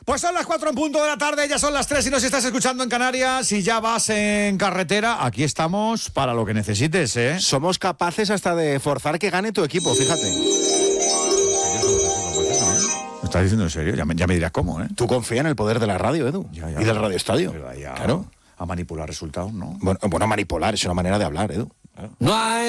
Pues son las 4 en punto de la tarde, ya son las 3 y nos estás escuchando en Canarias. Si ya vas en carretera, aquí estamos para lo que necesites, ¿eh? Somos capaces hasta de forzar que gane tu equipo, fíjate. ¿Me estás diciendo en serio? Ya me dirás cómo, ¿eh? Tú confía en el poder de la radio, Edu, y del Radio Estadio. Pero vaya Claro. a manipular resultados, ¿no? Bueno, manipular es una manera de hablar, Edu. Claro. No hay